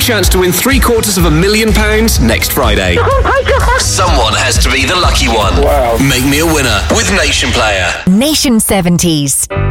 chance to win £750,000 next Friday. Oh my God. Someone has to be the lucky one. Wow. Make me a winner with Nation Player. Nation 70s.